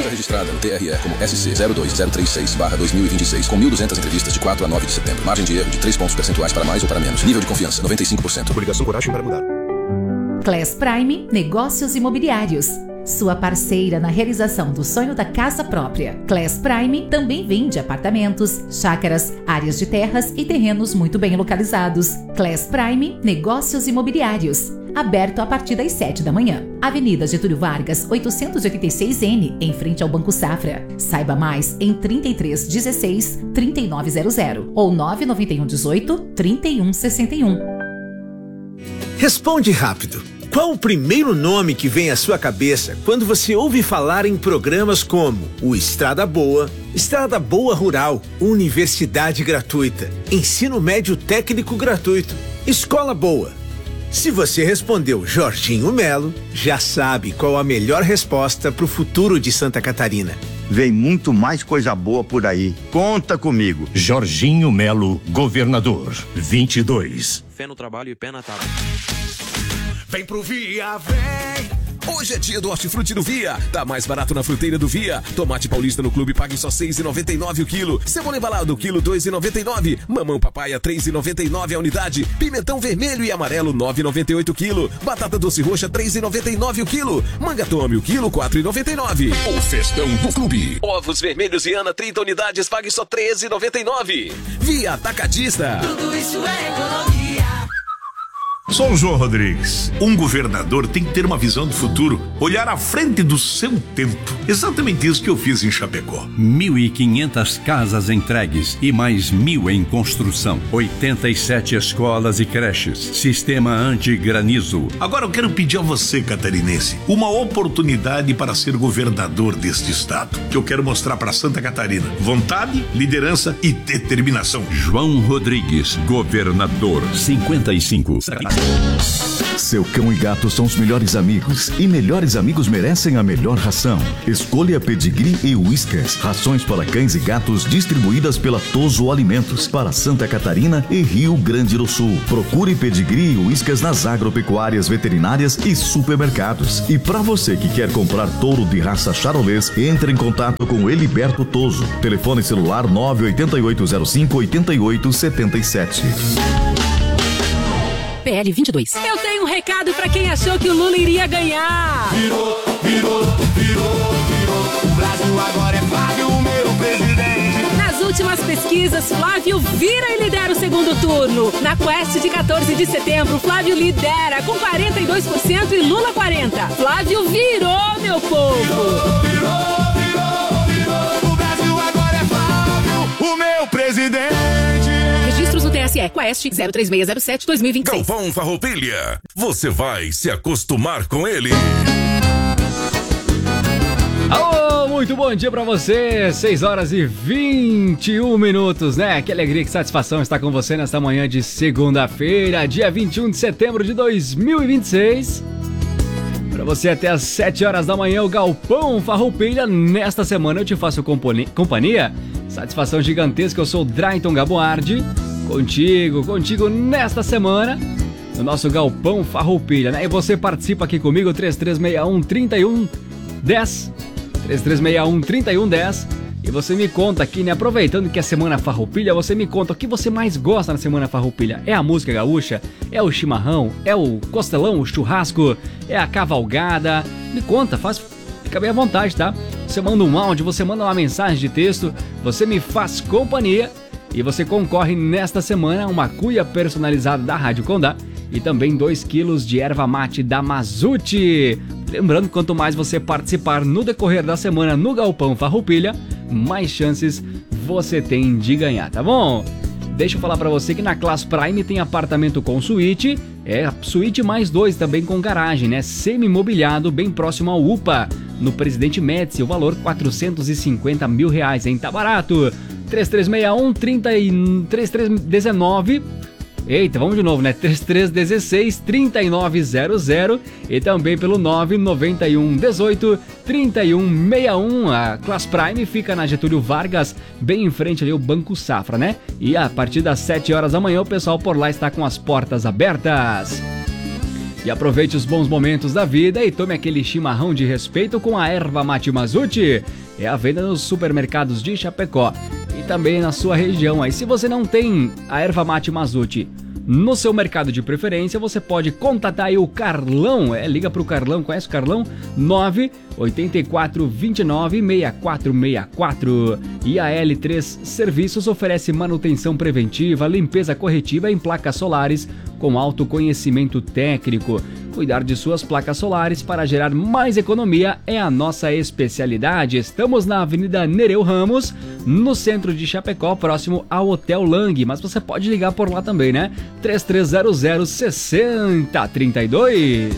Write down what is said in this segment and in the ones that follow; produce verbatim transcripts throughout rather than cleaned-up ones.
Empresa registrada no T R E como S C zero dois zero três seis barra dois mil e vinte e seis, com mil e duzentas entrevistas de quatro a nove de setembro. Margem de erro de três pontos percentuais para mais ou para menos. Nível de confiança, noventa e cinco por cento. Coligação Coragem para mudar. Class Prime Negócios Imobiliários. Sua parceira na realização do sonho da casa própria. Class Prime também vende apartamentos, chácaras, áreas de terras e terrenos muito bem localizados. Class Prime Negócios Imobiliários. Aberto a partir das sete da manhã. Avenida Getúlio Vargas, oitocentos e oitenta e seis N, em frente ao Banco Safra. Saiba mais em trinta e três dezesseis, trinta e nove zero zero ou nove nove um dezoito, trinta e um sessenta e um. Responde rápido. Qual o primeiro nome que vem à sua cabeça quando você ouve falar em programas como o Estrada Boa, Estrada Boa Rural, Universidade Gratuita, Ensino Médio Técnico Gratuito, Escola Boa? Se você respondeu Jorginho Melo, já sabe qual a melhor resposta para o futuro de Santa Catarina. Vem muito mais coisa boa por aí. Conta comigo. Jorginho Melo, governador, vinte e dois. Fé no trabalho e pé na tábua. Vem pro Via, vem! Hoje é dia do hortifruti do Via. Tá mais barato na fruteira do Via. Tomate paulista no clube pague só seis reais e noventa e nove centavos o quilo. Cebola embalado, quilo dois reais e noventa e nove centavos. Mamão papaya, três reais e noventa e nove centavos a unidade. Pimentão vermelho e amarelo, nove reais e noventa e oito centavos o quilo. Batata doce roxa, três reais e noventa e nove centavos o quilo. Manga tome, o quilo, quatro reais e noventa e nove centavos. O festão do clube. Ovos vermelhos e Ana, trinta unidades, pague só três reais e noventa e nove centavos. Via Atacadista. Tudo isso é economia. Sou o João Rodrigues. Um governador tem que ter uma visão do futuro, olhar à frente do seu tempo. Exatamente isso que eu fiz em Chapecó. mil e quinhentas casas entregues e mais mil em construção. oitenta e sete escolas e creches. Sistema anti-granizo. Agora eu quero pedir a você, catarinense, uma oportunidade para ser governador deste estado. Que eu quero mostrar para Santa Catarina. Vontade, liderança e determinação. João Rodrigues, governador, cinquenta e cinco. Seu cão e gato são os melhores amigos e melhores amigos merecem a melhor ração. Escolha Pedigree e Whiskas, rações para cães e gatos distribuídas pela Toso Alimentos para Santa Catarina e Rio Grande do Sul. Procure Pedigree e Whiskas nas agropecuárias, veterinárias e supermercados. E para você que quer comprar touro de raça charolês, entre em contato com Eliberto Toso. Telefone celular nove oito oito zero cinco oito oito sete sete. P L vinte e dois. Eu tenho um recado pra quem achou que o Lula iria ganhar. Virou, virou, virou, virou. O Brasil agora é Flávio, o meu presidente. Nas últimas pesquisas, Flávio vira e lidera o segundo turno. Na Quest de quatorze de setembro, Flávio lidera com quarenta e dois por cento e Lula quarenta por cento. Flávio virou, meu povo. Virou, virou, virou, virou. O Brasil agora é Flávio, o meu presidente. Registros no T S E, Quest zero três seis zero sete dois mil e vinte e seis. Galvão Farroupilha, você vai se acostumar com ele. Alô, muito bom dia pra você, seis horas e vinte e um minutos, né? Que alegria, que satisfação estar com você nesta manhã de segunda-feira, dia vinte e um de setembro de dois mil e vinte e seis. Pra você até às sete horas da manhã, o Galpão Farroupilha. Nesta semana eu te faço companhia. Satisfação gigantesca, eu sou o Drayton Gaboardi. Contigo, contigo nesta semana, no nosso Galpão Farroupilha, né? E você participa aqui comigo, três três seis um, três um um zero. três três seis um, três um um zero. E você me conta aqui, né? Aproveitando que é Semana Farroupilha, você me conta o que você mais gosta na Semana Farroupilha. É a música gaúcha? É o chimarrão? É o costelão, o churrasco? É a cavalgada? Me conta, faz... Fica bem à vontade, tá? Você manda um áudio, você manda uma mensagem de texto, você me faz companhia e você concorre nesta semana a uma cuia personalizada da Rádio Condá e também dois quilos de erva mate da Mazute. Lembrando, quanto mais você participar no decorrer da semana no Galpão Farroupilha, mais chances você tem de ganhar, tá bom? Deixa eu falar pra você que na Class Prime tem apartamento com suíte, é suíte mais dois também com garagem, né? Semi-mobiliado, bem próximo ao U P A. No Presidente Médici, o valor quatrocentos e cinquenta mil reais, hein? Tá barato. três três seis um, três três um nove. Eita, vamos de novo, né? três três um seis, três nove zero zero e também pelo nove nove um um oito, três um seis um. A Class Prime fica na Getúlio Vargas, bem em frente ali ao Banco Safra, né? E a partir das sete horas da manhã o pessoal por lá está com as portas abertas. E aproveite os bons momentos da vida e tome aquele chimarrão de respeito com a erva mate Mazuti. É a venda nos supermercados de Chapecó e também na sua região. Aí, se você não tem a erva mate Mazuti no seu mercado de preferência, você pode contatar aí o Carlão. É, liga pro Carlão, conhece o Carlão? nove oito quatro, dois nove, seis quatro seis quatro. E a L três Serviços oferece manutenção preventiva, limpeza corretiva em placas solares com alto conhecimento técnico. Cuidar de suas placas solares para gerar mais economia é a nossa especialidade. Estamos na Avenida Nereu Ramos, no centro de Chapecó, próximo ao Hotel Lang. Mas você pode ligar por lá também, né? três três zero zero, seis zero três dois.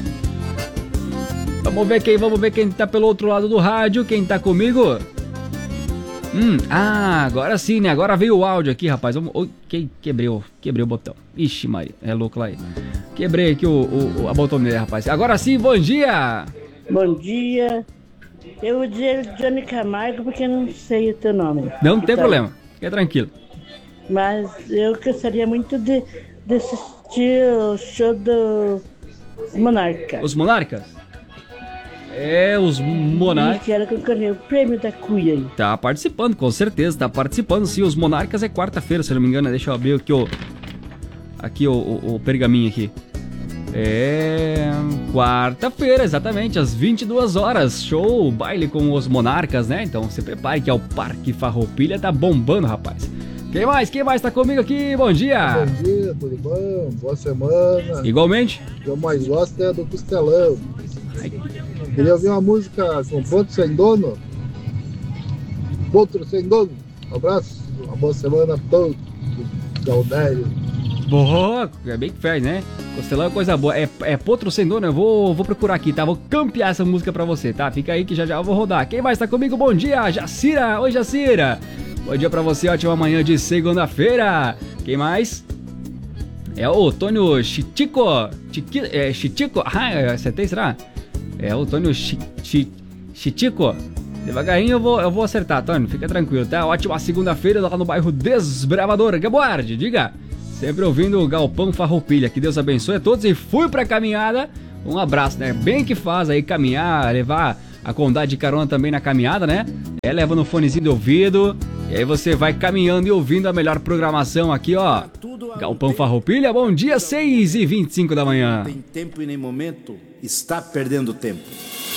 Vamos ver quem, vamos ver quem tá pelo outro lado do rádio, quem tá comigo. Hum, ah, agora sim, né? Agora veio o áudio aqui, rapaz. Vamos, oh, que, quebrei, o, quebrei o botão. Ixi, Maria, é louco lá aí. Quebrei aqui o, o, a botoneira, rapaz. Agora sim, bom dia! Bom dia. Eu vou dizer Johnny Camargo porque eu não sei o teu nome. Não tem então, problema, fica tranquilo. Mas eu gostaria muito de, de assistir o show dos Monarcas. Os Monarcas? É, os Monarcas. E quero concorrer o prêmio da Cuia aí. Tá participando, com certeza, tá participando sim. Os Monarcas é quarta-feira, se não me engano. Deixa eu abrir aqui o. Aqui o, o, o pergaminho aqui. É. Quarta-feira, exatamente, às vinte e duas horas. Show, baile com os Monarcas, né? Então se prepare que é o Parque Farroupilha, tá bombando, rapaz. Quem mais? Quem mais tá comigo aqui? Bom dia! Bom dia, tudo bom? Boa semana. Igualmente. O que eu mais gosto é do Costelão. Ai. Queria ouvir uma música com Potro Sem Dono. Potro Sem Dono. Um abraço, uma boa semana a todos. Gaudério. Boa, é bem que fez, né? Costelão é coisa boa. É, é Potro Sem Dono, eu vou, vou procurar aqui, tá? Vou campear essa música pra você, tá? Fica aí que já já eu vou rodar. Quem mais tá comigo? Bom dia, Jacira! Oi, Jacira! Bom dia pra você, ótima manhã de segunda-feira. Quem mais? É o Tônio Chitico. Chiqui, é, Chitico? Ah, acertei, será? É o Tônio Chitico. Devagarinho eu vou, eu vou acertar, Tônio. Fica tranquilo, tá? Ótima segunda-feira lá no bairro Desbravador. Gaboardi, diga. Sempre ouvindo o Galpão Farroupilha. Que Deus abençoe a todos e fui pra caminhada. Um abraço, né? Bem que faz aí caminhar, levar a Condade de carona também na caminhada, né? É, leva no fonezinho de ouvido. E aí você vai caminhando e ouvindo a melhor programação aqui, ó. Galpão Farroupilha, bom dia, seis e vinte e cinco da manhã. Tem tempo e nem momento, está perdendo tempo.